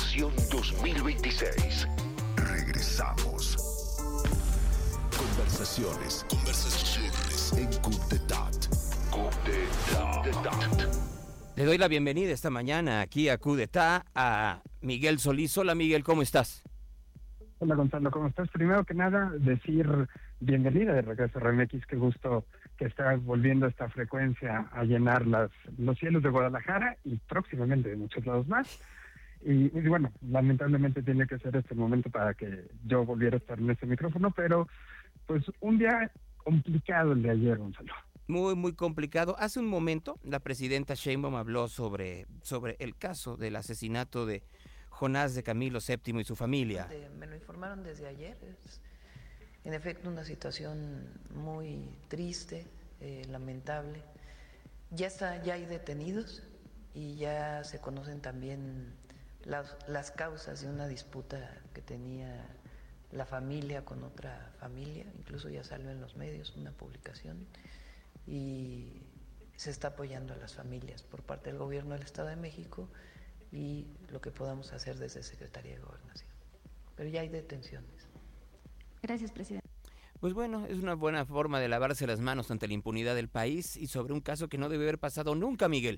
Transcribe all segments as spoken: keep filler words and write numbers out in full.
versión dos mil veintiséis. Regresamos. Conversaciones. Conversaciones en Coup d'Etat. Coup d'Etat. Le doy la bienvenida esta mañana aquí a Coup d'Etat a Miguel Solís. Hola Miguel, ¿cómo estás? Hola Gonzalo, ¿cómo estás? Primero que nada, decir bienvenida de regreso a R M X, qué gusto que está volviendo esta frecuencia a llenar las, los cielos de Guadalajara y próximamente de muchos lados más. Y, y bueno, lamentablemente tiene que ser este momento para que yo volviera a estar en este micrófono, pero pues un día complicado el de ayer, Gonzalo. Muy, muy complicado. Hace un momento la presidenta Sheinbaum habló sobre, sobre el caso del asesinato de Jonás de Camilo séptimo y su familia. Me lo informaron desde ayer. Es en efecto una situación muy triste, eh, lamentable. Ya está, ya hay detenidos y ya se conocen también las, las causas de una disputa que tenía la familia con otra familia. Incluso ya salió en los medios una publicación y se está apoyando a las familias por parte del gobierno del Estado de México y lo que podamos hacer desde Secretaría de Gobernación. Pero ya hay detenciones. Gracias, presidente. Pues bueno, es una buena forma de lavarse las manos ante la impunidad del país y sobre un caso que no debe haber pasado nunca, Miguel.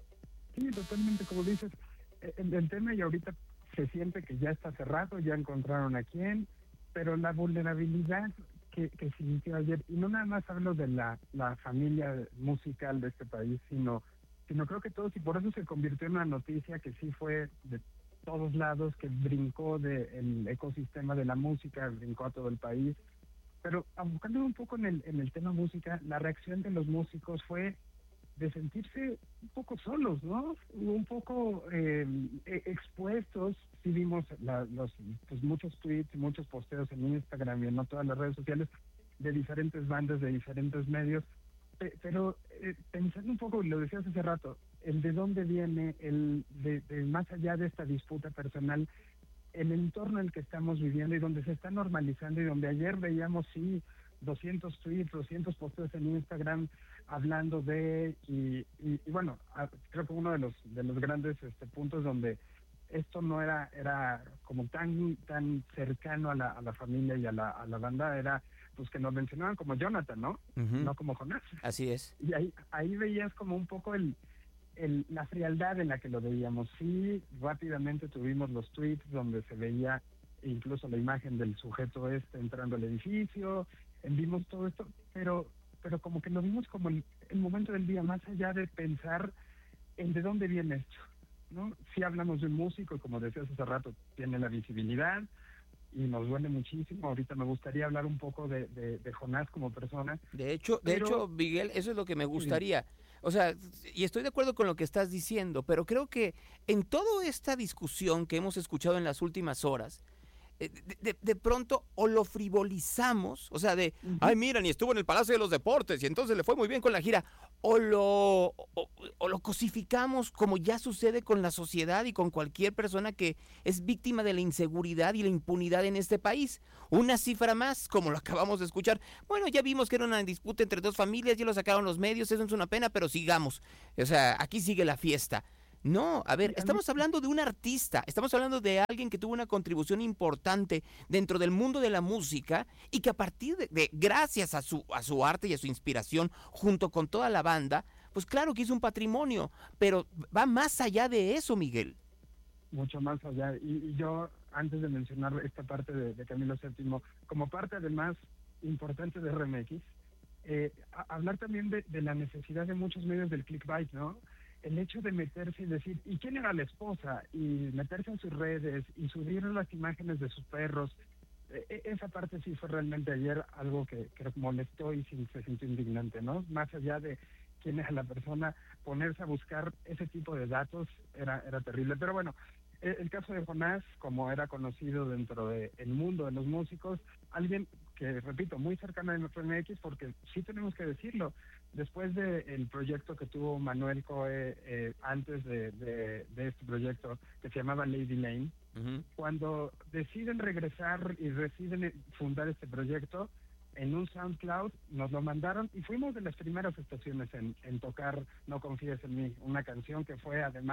Sí, totalmente, como dices, el, el tema y ahorita se siente que ya está cerrado, ya encontraron a quién, pero la vulnerabilidad que, que sintió ayer, y no nada más hablo de la, la familia musical de este país, sino, sino creo que todos, y por eso se convirtió en una noticia que sí fue de todos lados, que brincó del ecosistema de la música, brincó a todo el país. Pero buscando un poco en el, en el tema música, la reacción de los músicos fue de sentirse un poco solos, ¿no? Un poco eh, expuestos. Sí vimos la, los pues muchos tweets, muchos posteos en Instagram y en todas las redes sociales de diferentes bandas, de diferentes medios, pero eh, pensando un poco, lo decías hace rato, el de dónde viene, el de, de más allá de esta disputa personal, el entorno en el que estamos viviendo y donde se está normalizando y donde ayer veíamos, sí, doscientos tweets, doscientos posteos en Instagram hablando de, y, y, y bueno, creo que uno de los de los grandes este, puntos donde esto no era era como tan tan cercano a la, a la familia y a la, a la banda era pues que nos mencionaban como Jonathan, ¿no? Uh-huh. No como Jonás. Así es. Y ahí ahí veías como un poco el El, la frialdad en la que lo veíamos. Sí, rápidamente tuvimos los tweets donde se veía incluso la imagen del sujeto este entrando al edificio, vimos todo esto, pero pero como que lo vimos como el, el momento del día, más allá de pensar en de dónde viene esto, ¿no? Sí hablamos de un músico, y como decías hace rato, tiene la visibilidad, y nos duele muchísimo. Ahorita me gustaría hablar un poco de, de, de Jonás como persona. De hecho, de pero... hecho, Miguel, eso es lo que me gustaría. O sea, y estoy de acuerdo con lo que estás diciendo, pero creo que en toda esta discusión que hemos escuchado en las últimas horas, de, de, de pronto o lo frivolizamos, o sea, de, uh-huh. ay, mira, ni estuvo en el Palacio de los Deportes y entonces le fue muy bien con la gira, o lo, o, o lo cosificamos como ya sucede con la sociedad y con cualquier persona que es víctima de la inseguridad y la impunidad en este país. Una cifra más, como lo acabamos de escuchar. Bueno, ya vimos que era una disputa entre dos familias, ya lo sacaron los medios, eso es una pena, pero sigamos. O sea, aquí sigue la fiesta. No, a ver, estamos hablando de un artista, estamos hablando de alguien que tuvo una contribución importante dentro del mundo de la música y que a partir de, de gracias a su a su arte y a su inspiración, junto con toda la banda, pues claro que hizo un patrimonio, pero va más allá de eso, Miguel. Mucho más allá, y, y yo, antes de mencionar esta parte de, de Camilo séptimo, como parte además importante de R M X, eh, a, hablar también de, de la necesidad de muchos medios del clickbait, ¿no? El hecho de meterse y decir, ¿y quién era la esposa? Y meterse en sus redes y subir las imágenes de sus perros. E- esa parte sí fue realmente ayer algo que, que molestó y sí se sintió indignante, ¿no? Más allá de quién era la persona, ponerse a buscar ese tipo de datos era, era terrible. Pero bueno, el, el caso de Jonás, como era conocido dentro del mundo de los músicos, alguien que, repito, muy cercano a R M X, porque sí tenemos que decirlo, después del proyecto que tuvo Manuel Coe eh, antes de, de, de este proyecto, que se llamaba Lady Lane, uh-huh. Cuando deciden regresar y deciden fundar este proyecto, en un SoundCloud nos lo mandaron y fuimos de las primeras estaciones en, en tocar No Confíes en Mí, una canción que fue además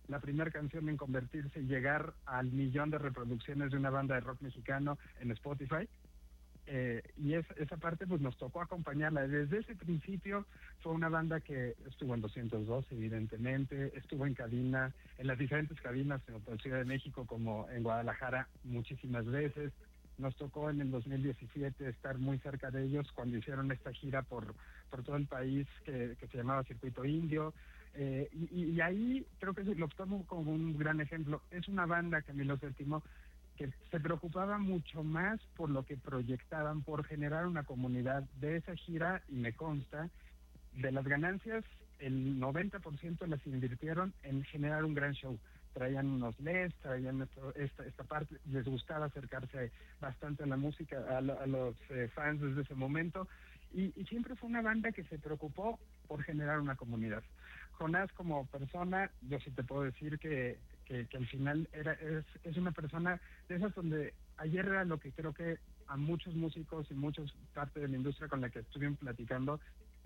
la primera canción en convertirse y llegar al millón de reproducciones de una banda de rock mexicano en Spotify. Eh, y es, esa parte pues nos tocó acompañarla. Desde ese principio fue una banda que estuvo en doscientos dos, evidentemente, estuvo en cabina, en las diferentes cabinas, tanto en Ciudad de México como en Guadalajara, muchísimas veces. Nos tocó en el dos mil diecisiete estar muy cerca de ellos cuando hicieron esta gira por, por todo el país que, que se llamaba Circuito Indio. Eh, y, y ahí creo que lo tomo como un gran ejemplo. Es una banda, Camilo Séptimo, que se preocupaba mucho más por lo que proyectaban, por generar una comunidad de esa gira, y me consta, de las ganancias, el noventa por ciento las invirtieron en generar un gran show. Traían unos L E Ds, traían esto, esta, esta parte, les gustaba acercarse bastante a la música, a, lo, a los eh, fans desde ese momento, y, y siempre fue una banda que se preocupó por generar una comunidad. Jonás como persona, yo sí te puedo decir que Que, que al final era es, es una persona de esas donde ayer era lo que creo que a muchos músicos y muchos parte de la industria con la que estuvimos platicando,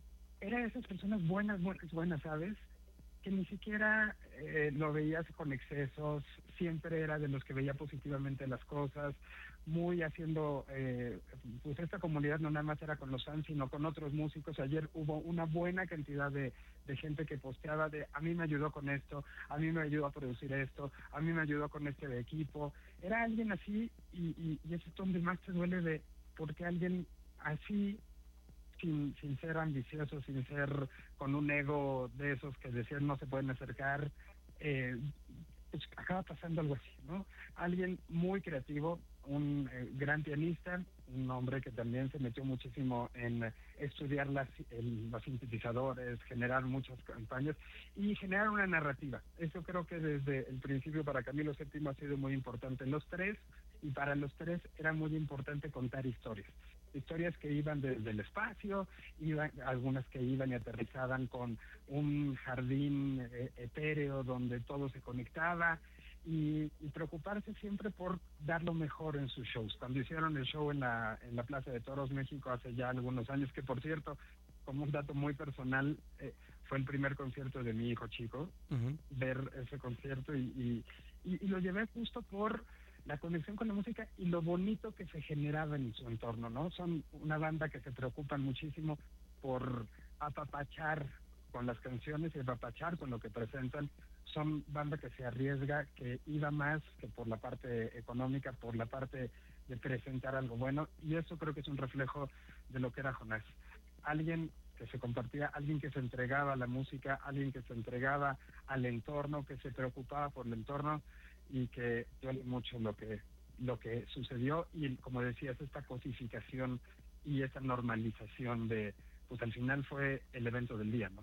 era de esas personas buenas, buenas, buenas, ¿sabes? Que ni siquiera eh, lo veías con excesos, siempre era de los que veía positivamente las cosas, muy haciendo, eh, pues esta comunidad no nada más era con los fans, sino con otros músicos. Ayer hubo una buena cantidad de, de gente que posteaba de, a mí me ayudó con esto, a mí me ayudó a producir esto, a mí me ayudó con este de equipo. Era alguien así, y, y, y eso es donde más te duele de, porque alguien así, sin, sin ser ambicioso, sin ser con un ego de esos que decían no se pueden acercar, eh, pues acaba pasando algo así, ¿no? Alguien muy creativo, un eh, gran pianista, un hombre que también se metió muchísimo en eh, estudiar las, el, los sintetizadores, generar muchas campañas y generar una narrativa. Eso creo que desde el principio para Camilo Séptimo ha sido muy importante. Los tres, y para los tres era muy importante contar historias. Historias que iban desde el espacio, iban, algunas que iban y aterrizaban con un jardín eh, etéreo donde todo se conectaba, y, y preocuparse siempre por dar lo mejor en sus shows. Cuando hicieron el show en la, en la Plaza de Toros México hace ya algunos años, que por cierto, como un dato muy personal, eh, fue el primer concierto de mi hijo chico, uh-huh. ver ese concierto, y, y, y, y lo llevé justo por la conexión con la música y lo bonito que se generaba en su entorno, ¿no? Son una banda que se preocupan muchísimo por apapachar con las canciones y apapachar con lo que presentan. Son banda que se arriesga, que iba más que por la parte económica, por la parte de presentar algo bueno, y eso creo que es un reflejo de lo que era Jonás. Alguien que se compartía, alguien que se entregaba a la música, alguien que se entregaba al entorno, que se preocupaba por el entorno, y que duele mucho lo que lo que sucedió, y como decías, esta cosificación y esta normalización de, pues al final fue el evento del día, ¿no?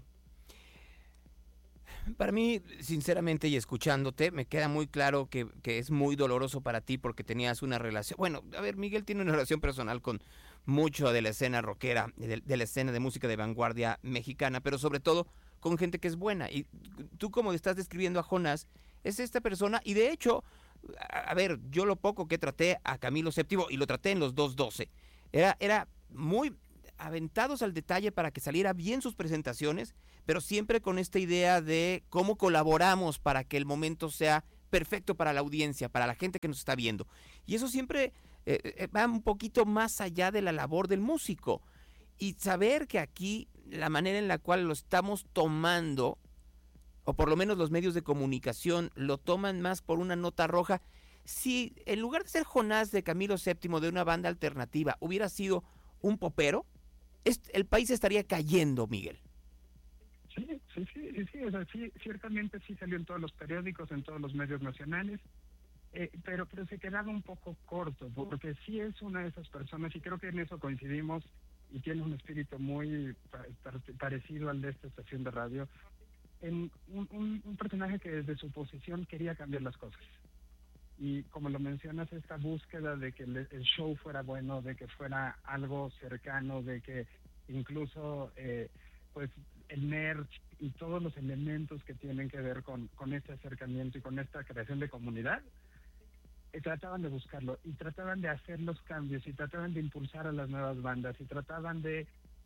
Para mí, sinceramente, y escuchándote, me queda muy claro que, que es muy doloroso para ti porque tenías una relación, bueno, a ver, Miguel tiene una relación personal con mucho de la escena rockera, de, de la escena de música de vanguardia mexicana, pero sobre todo con gente que es buena, y tú, como estás describiendo a Jonás, es esta persona, y de hecho, a, a ver, yo lo poco que traté a Camilo Séptimo, y lo traté en los dos doce, era, era muy aventados al detalle para que saliera bien sus presentaciones, pero siempre con esta idea de cómo colaboramos para que el momento sea perfecto para la audiencia, para la gente que nos está viendo. Y eso siempre eh, va un poquito más allá de la labor del músico. Y saber que aquí la manera en la cual lo estamos tomando, o por lo menos los medios de comunicación lo toman más por una nota roja, si en lugar de ser Jonás de Camilo Séptimo, de una banda alternativa, hubiera sido un popero, el país estaría cayendo, Miguel. Sí, sí, sí, sí, o sea, sí, ciertamente sí salió en todos los periódicos, en todos los medios nacionales, eh, pero, pero se quedaba un poco corto, porque sí es una de esas personas, y creo que en eso coincidimos, y tiene un espíritu muy parecido al de esta estación de radio, en un, un, un personaje que desde su posición quería cambiar las cosas. Y como lo mencionas, esta búsqueda de que el show fuera bueno, de que fuera algo cercano, de que incluso eh, pues el merch y todos los elementos que tienen que ver con, con este acercamiento y con esta creación de comunidad, eh, trataban de buscarlo, y trataban de hacer los cambios, y trataban de impulsar a las nuevas bandas, y trataban de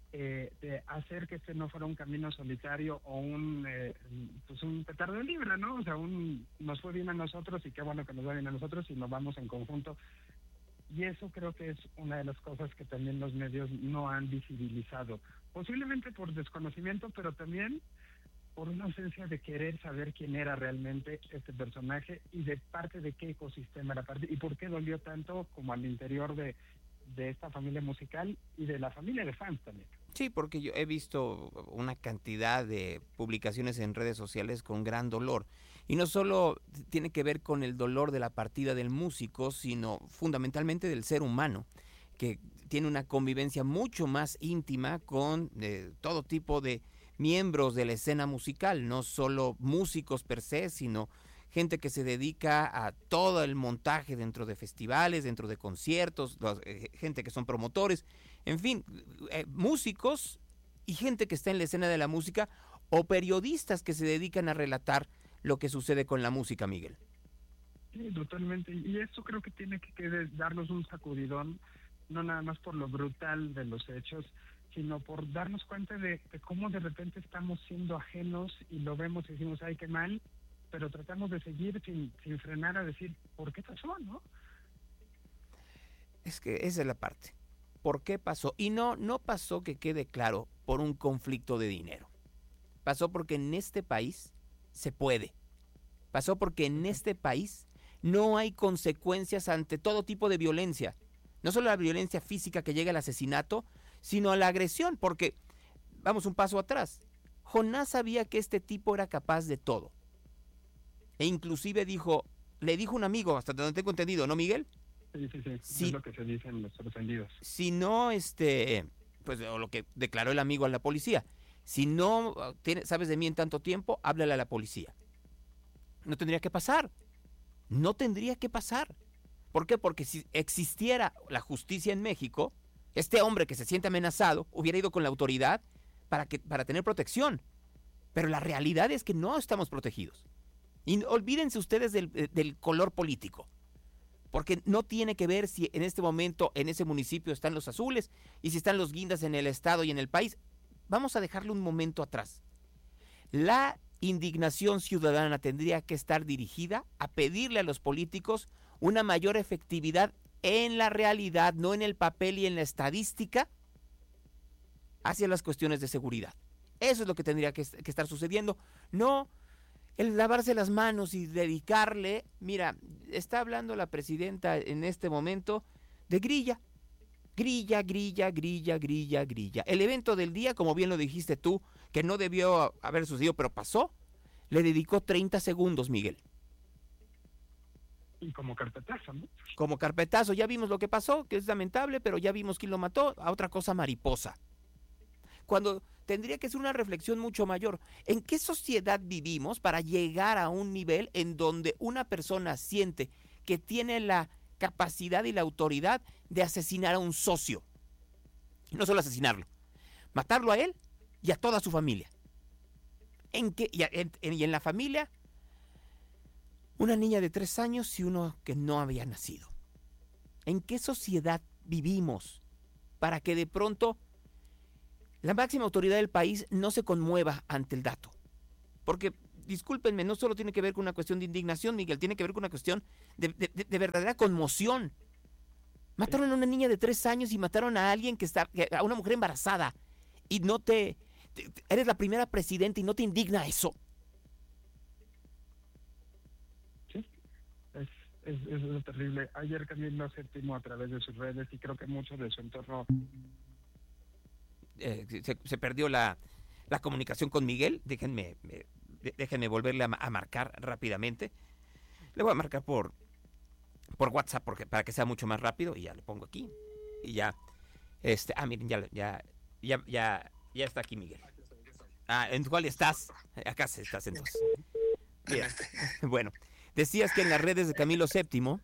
eh, de hacer que este no fuera un camino solitario o un eh, pues un petardo libre, ¿no? O sea, un nos fue bien a nosotros y qué bueno que nos va bien a nosotros y nos vamos en conjunto. Y eso creo que es una de las cosas que también los medios no han visibilizado, posiblemente por desconocimiento, pero también por una ausencia de querer saber quién era realmente este personaje y de parte de qué ecosistema era parte y por qué dolió tanto como al interior de, de esta familia musical y de la familia de fans también. Sí, porque yo he visto una cantidad de publicaciones en redes sociales con gran dolor. Y no solo tiene que ver con el dolor de la partida del músico, sino fundamentalmente del ser humano, que tiene una convivencia mucho más íntima con eh, todo tipo de miembros de la escena musical, no solo músicos per se, sino gente que se dedica a todo el montaje dentro de festivales, dentro de conciertos, los, eh, gente que son promotores, en fin, eh, músicos y gente que está en la escena de la música o periodistas que se dedican a relatar lo que sucede con la música, Miguel. Sí, totalmente. Y esto creo que tiene que, que darnos un sacudidón, no nada más por lo brutal de los hechos, sino por darnos cuenta de, de cómo de repente estamos siendo ajenos y lo vemos y decimos, ay, qué mal, pero tratamos de seguir sin, sin frenar a decir, ¿por qué pasó, no? Es que esa es la parte. ¿Por qué pasó? Y no, no pasó, que quede claro, por un conflicto de dinero. Pasó porque en este país se puede. Pasó porque en este país no hay consecuencias ante todo tipo de violencia. No solo la violencia física que llega al asesinato, sino a la agresión, porque, vamos un paso atrás, Jonás sabía que este tipo era capaz de todo. E inclusive dijo, le dijo un amigo, hasta donde tengo entendido, ¿no, Miguel? Sí, sí, sí, Si, es lo que se dice en los sorprendidos. Si no, este, pues o lo que declaró el amigo a la policía, si no tiene, sabes de mí en tanto tiempo, háblale a la policía. No tendría que pasar, no tendría que pasar. ¿Por qué? Porque si existiera la justicia en México, este hombre que se siente amenazado hubiera ido con la autoridad para, que, para tener protección. Pero la realidad es que no estamos protegidos. Y olvídense ustedes del, del color político, porque no tiene que ver si en este momento en ese municipio están los azules y si están los guindas en el estado y en el país. Vamos a dejarlo un momento atrás. La indignación ciudadana tendría que estar dirigida a pedirle a los políticos una mayor efectividad en la realidad, no en el papel y en la estadística, hacia las cuestiones de seguridad. Eso es lo que tendría que, que estar sucediendo. No el lavarse las manos y dedicarle, mira, está hablando la presidenta en este momento de grilla, grilla, grilla, grilla, grilla, grilla. El evento del día, como bien lo dijiste tú, que no debió haber sucedido, pero pasó, le dedicó treinta segundos, Miguel. Y como carpetazo, ¿no? Como carpetazo, ya vimos lo que pasó, que es lamentable, pero ya vimos quién lo mató, a otra cosa mariposa. Cuando tendría que ser una reflexión mucho mayor. ¿En qué sociedad vivimos para llegar a un nivel en donde una persona siente que tiene la capacidad y la autoridad de asesinar a un socio? Y no solo asesinarlo, matarlo a él y a toda su familia. ¿En qué? Y, a, en, y en la familia, una niña de tres años y uno que no había nacido. ¿En qué sociedad vivimos para que de pronto la máxima autoridad del país no se conmueva ante el dato? Porque, discúlpenme, no solo tiene que ver con una cuestión de indignación, Miguel, tiene que ver con una cuestión de, de, de verdadera conmoción. Mataron a una niña de tres años y mataron a alguien que está, a una mujer embarazada, y no te, te eres la primera presidenta y no te indigna eso. Sí, es, es, es, es terrible. Ayer Camilo Séptimo, a través de sus redes y creo que mucho de su entorno, Eh, se, se perdió la, la comunicación con Miguel. Déjenme, me, déjenme volverle a, a marcar rápidamente. Le voy a marcar por, por WhatsApp porque, para que sea mucho más rápido, y ya le pongo aquí. Y ya, este, ah, miren, ya, ya, ya, ya, ya está aquí Miguel. Ah, ¿en cuál estás? Acá estás entonces. Bien. Bueno, decías que en las redes de Camilo Séptimo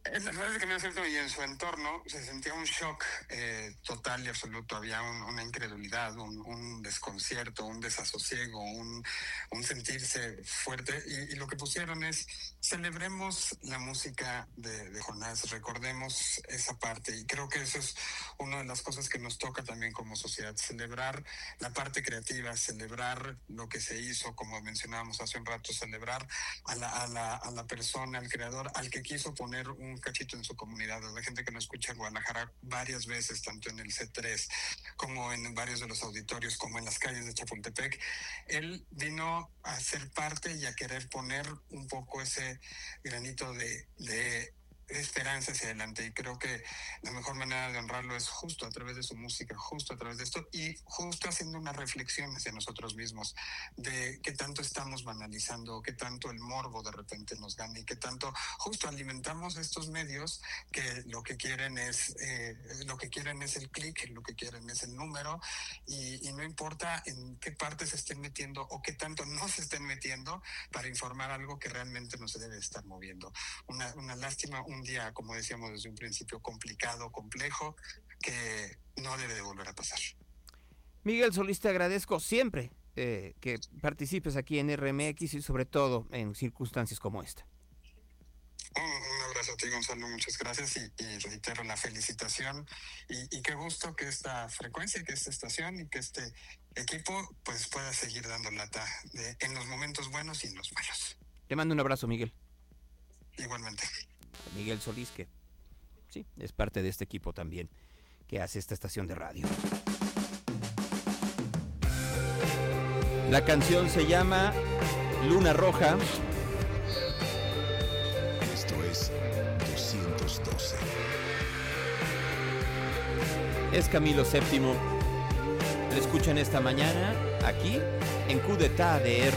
En las redes de Camino Cierto y en su entorno se sentía un shock eh, total y absoluto. Había un, una incredulidad, un, un desconcierto, un desasosiego, un, un sentirse fuerte. Y, y lo que pusieron es, celebremos la música de, de Jonás, recordemos esa parte. Y creo que eso es una de las cosas que nos toca también como sociedad, celebrar la parte creativa, celebrar lo que se hizo, como mencionábamos hace un rato, celebrar a la, a la, a la persona, al creador, al que quiso poner un cachito en su comunidad, a la gente que nos escucha en Guadalajara varias veces, tanto en el C tres como en varios de los auditorios, como en las calles de Chapultepec. Él vino a ser parte y a querer poner un poco ese granito de, de esperanza hacia adelante, y creo que la mejor manera de honrarlo es justo a través de su música, justo a través de esto, y justo haciendo una reflexión hacia nosotros mismos de qué tanto estamos banalizando, qué tanto el morbo de repente nos gana y qué tanto justo alimentamos estos medios que lo que quieren es eh, lo que quieren es el clic, lo que quieren es el número, y, y no importa en qué parte se estén metiendo o qué tanto no se estén metiendo para informar algo que realmente no se debe estar moviendo. Una, una lástima, un día, como decíamos desde un principio, complicado, complejo, que no debe de volver a pasar. Miguel Solís, te agradezco siempre eh, que participes aquí en R M X y sobre todo en circunstancias como esta. Un, un abrazo a ti, Gonzalo, muchas gracias, y, y reitero la felicitación y, y qué gusto que esta frecuencia, que esta estación y que este equipo pues pueda seguir dando lata de, en los momentos buenos y en los malos. Te mando un abrazo, Miguel. Igualmente. Miguel Solís, que sí, es parte de este equipo también que hace esta estación de radio. La canción se llama Luna Roja. Esto es doscientos doce. Es Camilo séptimo. Lo escuchan esta mañana aquí en Coup d'Etat de R.